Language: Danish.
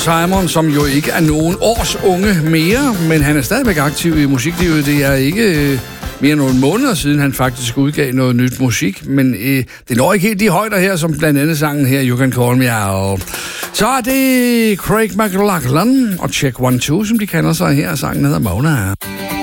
Simon, som jo ikke er nogen års unge mere, men han er stadigvæk aktiv i musiklivet. Det er ikke mere end nogle måneder siden, han faktisk udgav noget nyt musik, men det når ikke helt de højder her, som blandt andet sangen her, You Can Call Me Out. Så er det Craig McLachlan og Check 1-2, som de kalder sig her, sangen hedder Mona.